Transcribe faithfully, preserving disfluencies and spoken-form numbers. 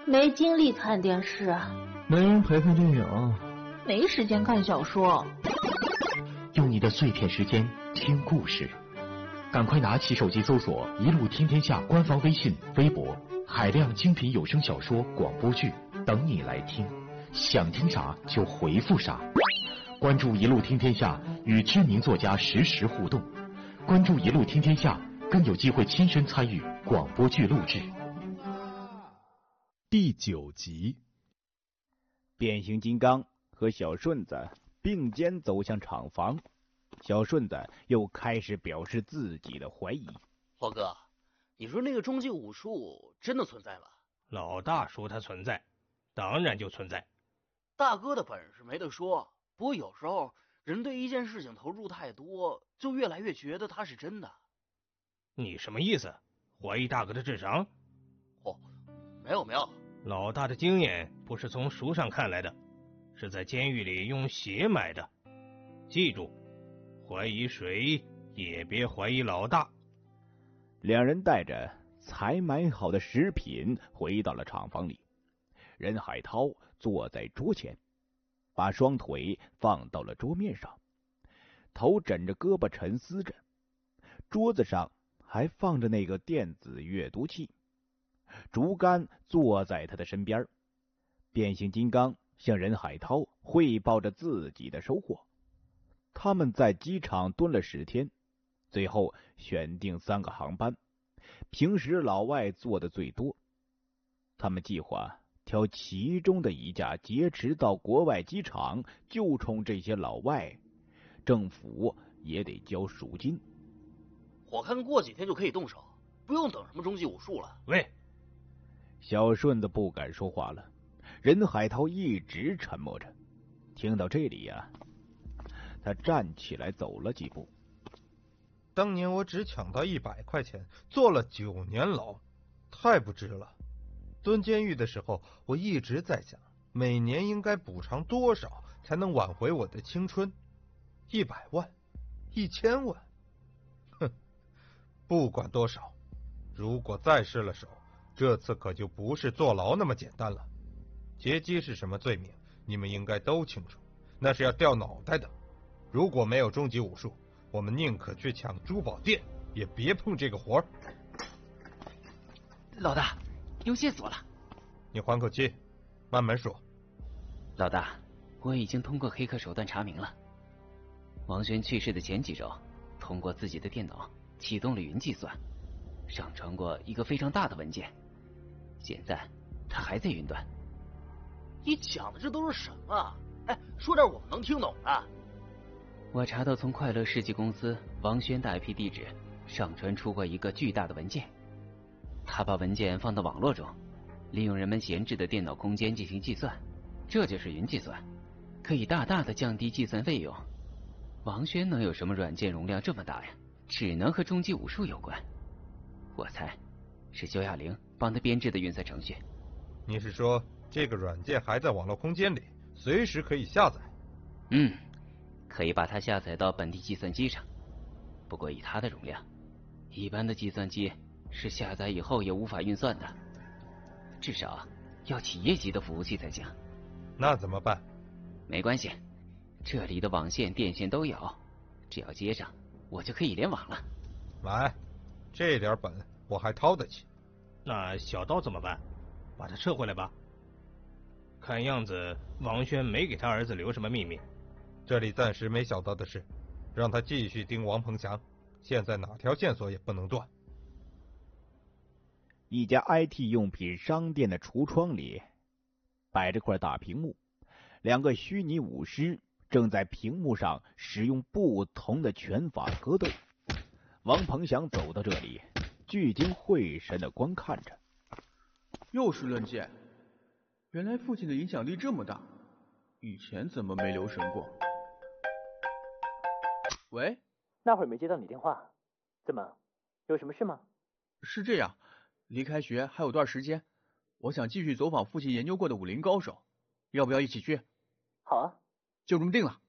没精力看电视， 没人陪看电影， 没时间看小说。 用你的碎片时间听故事，赶快拿起手机搜索“一路听天下”官方微信、微博，海量精品有声小说、广播剧等你来听。想听啥就回复啥。关注“一路听天下”，与知名作家实时互动。关注“一路听天下”，更有机会亲身参与广播剧录制。 第九集， 变形金刚和小顺子并肩走向厂房，小顺子又开始表示自己的怀疑。 火哥，你说那个终极武术真的存在吗？ 老大说它存在，当然就存在。 大哥的本事没得说，不过有时候人对一件事情投入太多，就越来越觉得它是真的。 你什么意思？怀疑大哥的智商？ 哦，没有没有， 老大的经验不是从书上看来的，是在监狱里用血买的。记住，怀疑谁也别怀疑老大。 两人带着才买好的食品回到了厂房里。任海涛坐在桌前，把双腿放到了桌面上，头枕着胳膊沉思着。桌子上还放着那个电子阅读器。竹竿坐在他的身边，变形金刚向任海涛汇报着自己的收获。他们在机场蹲了十天，最后选定三个航班，平时老外坐的最多。他们计划挑其中的一架劫持到国外机场，就冲这些老外，政府也得交赎金。 我看过几天就可以动手，不用等什么终极武术了。 喂， 小顺子不敢说话了，任海涛一直沉默着。听到这里呀、啊，他站起来走了几步。 当年我只抢到一百块钱，坐了九年牢，太不值了。蹲监狱的时候，我一直在想，每年应该补偿多少才能挽回我的青春？一百万，一千万，哼，不管多少，如果再失了手，这次可就不是坐牢那么简单了。劫机是什么罪名，你们应该都清楚，那是要掉脑袋的。如果没有终极武术，我们宁可去抢珠宝店，也别碰这个活儿。 老大，有线索了。 你缓口气，慢慢说。 老大，我已经通过黑客手段查明了，王轩去世的前几周，通过自己的电脑启动了云计算，上传过一个非常大的文件，现在他还在云端。 你讲的这都是什么？哎，说点我们能听懂的。 我查到从快乐世纪公司王轩的 I P 地址上传出过一个巨大的文件，他把文件放到网络中，利用人们闲置的电脑空间进行计算，这就是云计算，可以大大的降低计算费用。王轩能有什么软件容量这么大呀？只能和终极武术有关。我猜是邱亚玲帮他编制的运算程序。 你是说这个软件还在网络空间里，随时可以下载？ 嗯，可以把它下载到本地计算机上。不过以它的容量，一般的计算机是下载以后也无法运算的，至少要企业级的服务器才行。 那怎么办？ 没关系，这里的网线电线都有，只要接上，我就可以联网了。 来，这点本我还掏得起。 那小刀怎么办？把他撤回来吧。看样子王轩没给他儿子留什么秘密。 这里暂时没小刀的事，让他继续盯王鹏翔，现在哪条线索也不能断。 一家 I T 用品商店的橱窗里摆着块大屏幕，两个虚拟武师正在屏幕上使用不同的拳法格斗。王鹏翔走到这里，聚精会神地观看着。 又是论剑，原来父亲的影响力这么大，以前怎么没留神过？喂， 那会儿没接到你电话，怎么，有什么事吗？ 是这样，离开学还有段时间，我想继续走访父亲研究过的武林高手，要不要一起去？ 好啊， 就这么定了。